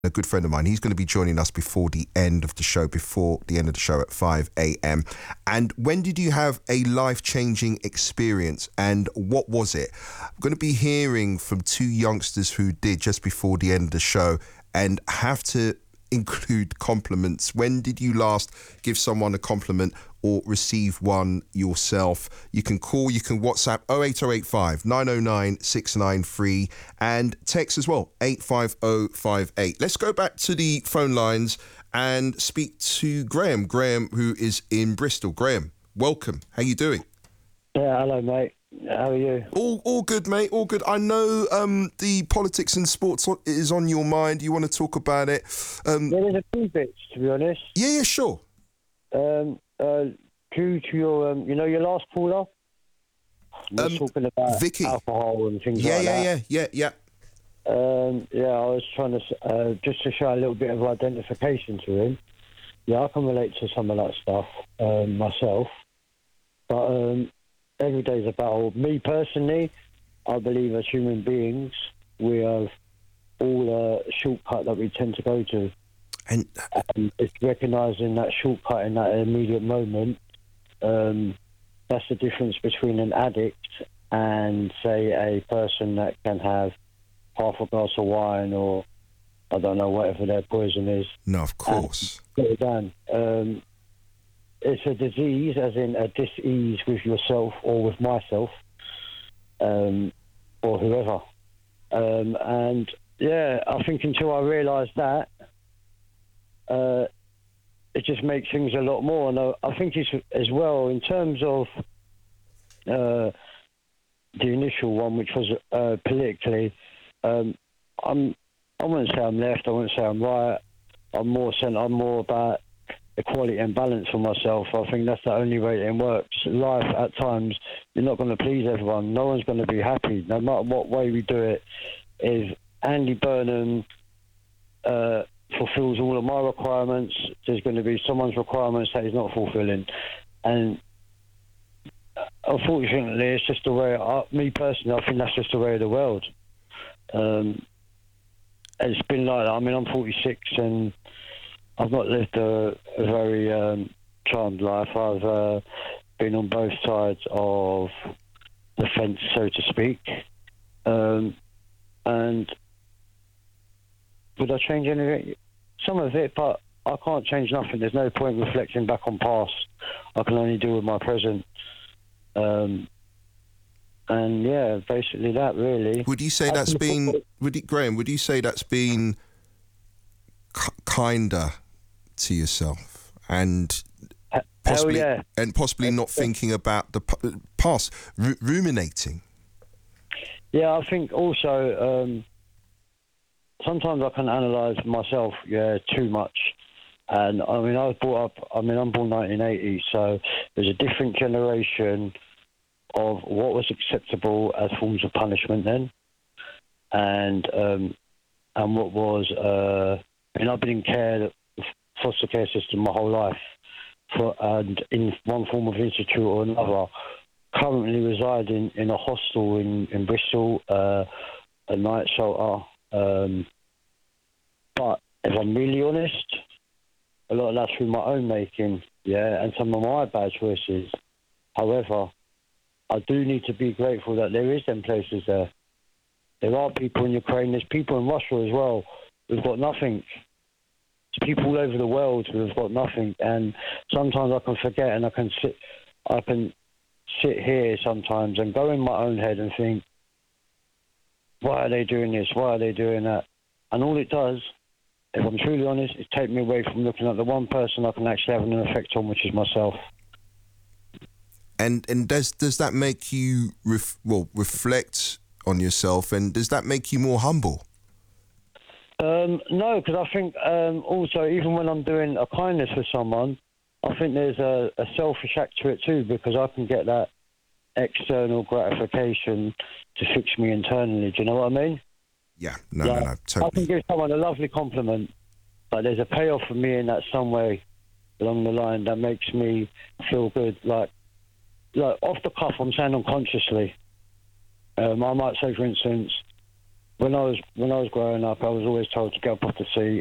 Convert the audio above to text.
a good friend of mine. He's going to be joining us before the end of the show at 5 a.m. And when did you have a life-changing experience, and what was it? I'm going to be hearing from two youngsters who did just before the end of the show, and have to include compliments. When did you last give someone a compliment or receive one yourself? You can call, you can WhatsApp 08085 909 693 and text as well 85058. Let's go back to the phone lines and speak to Graham. Graham, who is in Bristol. Graham, welcome. How you doing? Yeah, hello, mate. How are you? All good, mate. All good. I know the politics and sports is on your mind. You want to talk about it. There's a few bits, to be honest. Yeah, sure. Due to your, your last caller, we're talking about Vicky. alcohol and things like that. Yeah. I was trying to, just to show a little bit of identification to him. Yeah, I can relate to some of that stuff myself. But every day's a battle. Me personally, I believe as human beings, we have all a shortcut that we tend to go to. And it's recognising that shortcut in that immediate moment. That's the difference between an addict and, say, a person that can have half a glass of wine or, I don't know, whatever their poison is. No, of course. Put it down. It's a disease, as in a dis-ease with yourself or with myself, or whoever. And yeah, I think until I realised that, it just makes things a lot more. And I think it's as well in terms of the initial one, which was politically. I wouldn't say I'm left. I wouldn't say I'm right. I'm more about equality and balance for myself. I think that's the only way it works. Life, at times, you're not going to please everyone. No one's going to be happy, no matter what way we do it. If Andy Burnham fulfills all of my requirements, there's going to be someone's requirements that he's not fulfilling. And unfortunately, it's just the way, me personally, I think that's just the way of the world. It's been like that. I mean, I'm 46 and I've not lived a very charmed life. I've been on both sides of the fence, so to speak. And would I change anything? Some of it, but I can't change nothing. There's no point reflecting back on past. I can only deal with my present. And yeah, basically that, really. Would you say that's been, Graham, would you say that's been kinder to yourself and possibly not thinking about the past, ruminating? Yeah, I think also sometimes I can analyse myself too much. And I mean, I'm born 1980, so there's a different generation of what was acceptable as forms of punishment then, and what was. I've been in care, foster care system my whole life, and in one form of institute or another. Currently residing in a hostel in Bristol, a night shelter. But if I'm really honest, a lot of that's through my own making, and some of my bad choices. However, I do need to be grateful that there is them places there. There are people in Ukraine, there's people in Russia as well who've got nothing. There's people all over the world who have got nothing. And sometimes I can forget and I can sit here sometimes and go in my own head and think, why are they doing this? Why are they doing that? And all it does, if I'm truly honest, is take me away from looking at the one person I can actually have an effect on, which is myself. And does that make you reflect on yourself, and does that make you more humble? No, because I think also even when I'm doing a kindness for someone, I think there's a selfish act to it too, because I can get that external gratification to fix me internally. Do you know what I mean? Yeah, no, totally. I can give someone a lovely compliment, but there's a payoff for me in that some way along the line that makes me feel good. Like off the cuff, I'm saying unconsciously. I might say, for instance, when I was growing up, I was always told to get up off the seat